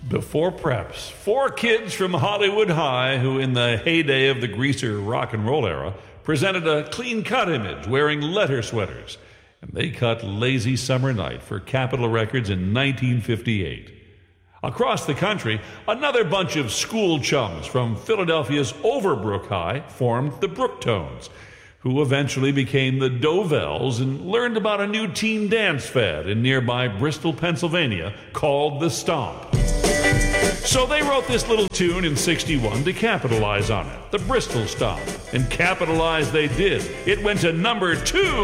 Before preps, four kids from Hollywood High who, in the heyday of the greaser rock and roll era, presented a clean-cut image wearing leather sweaters. And they cut Lazy Summer Night for Capitol Records in 1958. Across the country, another bunch of school chums from Philadelphia's Overbrook High formed the Brooktones, who eventually became the Dovells and learned about a new teen dance fad in nearby Bristol, Pennsylvania called the Stomp. So they wrote this little tune in '61 to capitalize on it, the Bristol Stomp. And capitalize they did. It went to number 2